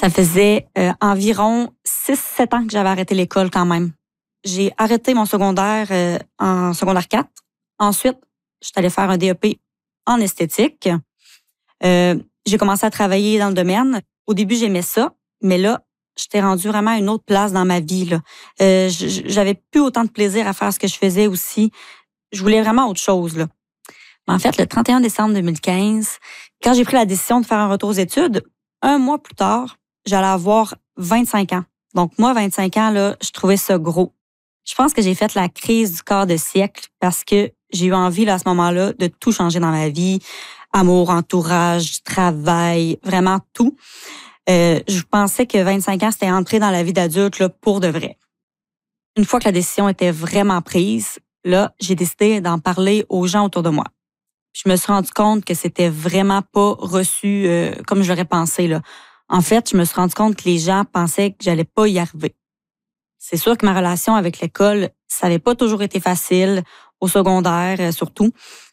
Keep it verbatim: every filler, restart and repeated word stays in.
Ça faisait euh, environ six sept ans que j'avais arrêté l'école quand même. J'ai arrêté mon secondaire euh, en secondaire quatre. Ensuite, je suis allée faire un D E P en esthétique. Euh, j'ai commencé à travailler dans le domaine. Au début, j'aimais ça, mais là, j'étais rendue vraiment à une autre place dans ma vie. Là. Euh, j'avais plus autant de plaisir à faire ce que je faisais aussi. Je voulais vraiment autre chose. Là. Mais en fait, le trente et un décembre deux mille quinze, quand j'ai pris la décision de faire un retour aux études, un mois plus tard, j'allais avoir vingt-cinq ans. Donc moi, vingt-cinq ans, là, je trouvais ça gros. Je pense que j'ai fait la crise du quart de siècle parce que j'ai eu envie là, à ce moment-là de tout changer dans ma vie. Amour, entourage, travail, vraiment tout. Euh, je pensais que vingt-cinq ans, c'était entrer dans la vie d'adulte là, pour de vrai. Une fois que la décision était vraiment prise, là, j'ai décidé d'en parler aux gens autour de moi. Je me suis rendu compte que c'était vraiment pas reçu euh, comme je l'aurais pensé. Là. En fait, je me suis rendu compte que les gens pensaient que j'allais pas y arriver. C'est sûr que ma relation avec l'école, ça n'avait pas toujours été facile, au secondaire euh, surtout.